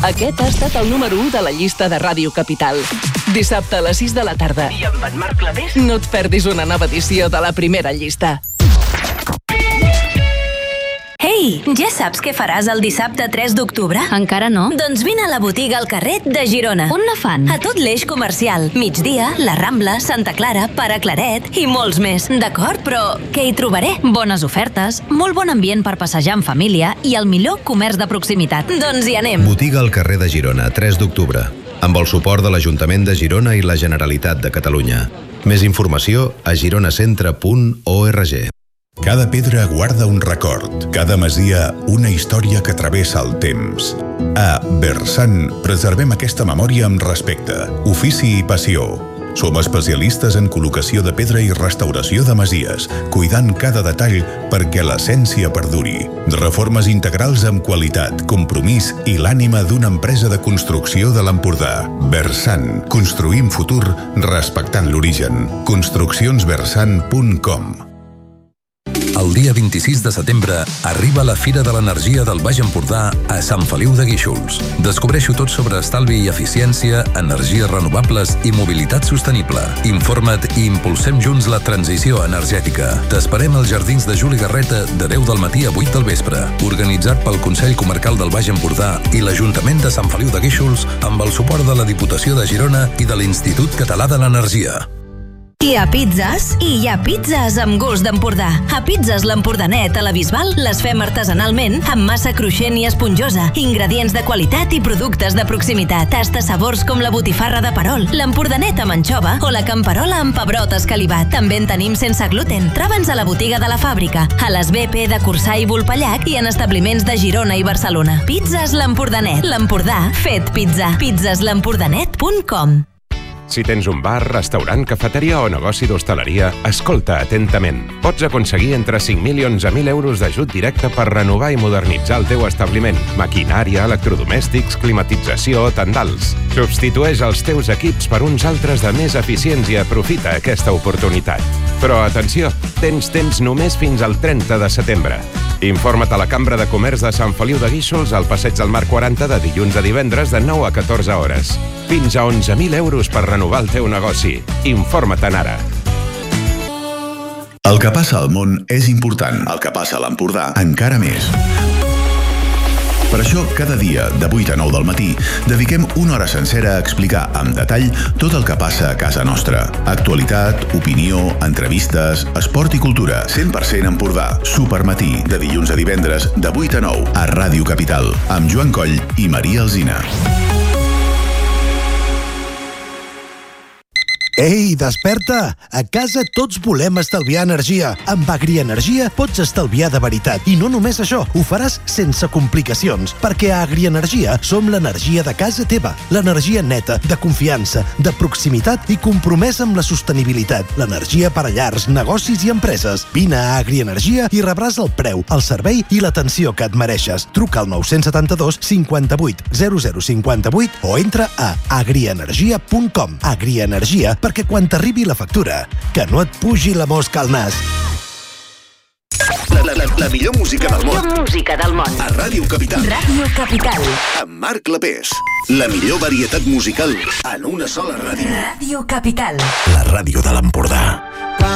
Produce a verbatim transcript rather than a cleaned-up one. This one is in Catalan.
Aquest ha estat el número u de la llista de Ràdio Capital. Dissabte a les sis de la tarda. I amb en Marc Clavés no et perdis una nova edició de la primera llista. Ei, ja saps què faràs el dissabte tres d'octubre? Encara no. Doncs vine a la botiga al Carret de Girona. On la fan? A tot l'eix comercial. Migdia, la Rambla, Santa Clara, Pare Claret i molts més. D'acord, però què hi trobaré? Bones ofertes, molt bon ambient per passejar en família i el millor comerç de proximitat. Doncs hi anem. Botiga al carrer de Girona, tres d'octubre. Amb el suport de l'Ajuntament de Girona i la Generalitat de Catalunya. Més informació a gironacentre punt org. Cada pedra guarda un record, cada masia una història que travessa el temps. A Bersan preservem aquesta memòria amb respecte, ofici i passió. Som especialistes en col·locació de pedra i restauració de masies, cuidant cada detall perquè l'essència perduri. Reformes integrals amb qualitat, compromís i l'ànima d'una empresa de construcció de l'Empordà. Bersan. Construïm futur respectant l'origen. construccions bersan punt com. El dia vint-i-sis de setembre arriba la Fira de l'Energia del Baix Empordà a Sant Feliu de Guíxols. Descobreixo tot sobre estalvi i eficiència, energies renovables i mobilitat sostenible. Informa't i impulsem junts la transició energètica. T'esperem als Jardins de Juli Garreta de deu del matí a vuit del vespre. Organitzat pel Consell Comarcal del Baix Empordà i l'Ajuntament de Sant Feliu de Guíxols amb el suport de la Diputació de Girona i de l'Institut Català de l'Energia. Hi ha pizzas i hi ha pizzas amb gust d'Empordà. A Pizzas l'Empordanet a la Bisbal les fem artesanalment amb massa cruixent i esponjosa, ingredients de qualitat i productes de proximitat. Tasta sabors com la botifarra de perol, l'empordanet amb anxova o la camperola amb pebrot escalivat. També en tenim sense gluten. Troba'ns a la botiga de la fàbrica, a les B P de Corçà i Volpellac i en establiments de Girona i Barcelona. Pizzas l'Empordanet. L'Empordà fet pizza. pizzas l'empordanet punt com. Si tens un bar, restaurant, cafeteria o negoci d'hostaleria, escolta atentament. Pots aconseguir entre cinc mil i onze mil euros d'ajut directe per renovar i modernitzar el teu establiment. Maquinària, electrodomèstics, climatització, tendals. Substitueix els teus equips per uns altres de més eficients i aprofita aquesta oportunitat. Però atenció, tens temps només fins al trenta de setembre. Informa't a la Cambra de Comerç de Sant Feliu de Guíxols al Passeig del Mar quaranta de dilluns a divendres de nou a catorze hores. Fins a onze mil euros per renovar el teu negoci. Informa't-en ara. El que passa al món és important. El que passa a l'Empordà encara més. Per això, cada dia, de vuit a nou del matí, dediquem una hora sencera a explicar amb detall tot el que passa a casa nostra. Actualitat, opinió, entrevistes, esport i cultura. cent per cent Empordà. Supermatí, de dilluns a divendres, de vuit a nou, a Ràdio Capital, amb Joan Coll i Maria Alsina. Ei, desperta! A casa tots volem estalviar energia. Amb Agrienergia pots estalviar de veritat. I no només això, ho faràs sense complicacions, perquè a Agrienergia som l'energia de casa teva. L'energia neta, de confiança, de proximitat i compromesa amb la sostenibilitat. L'energia per a llars, negocis i empreses. Vine a Agrienergia i rebràs el preu, el servei i l'atenció que et mereixes. Truca al nou set dos cinquanta-vuit zero zero cinquanta-vuit o entra a agrienergia punt com. Agrienergia, perquè quan t'arribi la factura, que no et pugi la mosca al nas. La, la, la, la millor música del món. La millor música del món. A Ràdio Capital. Ràdio Capital. Amb Marc Clapés. La millor varietat musical en una sola ràdio. Ràdio Capital. La ràdio de l'Empordà.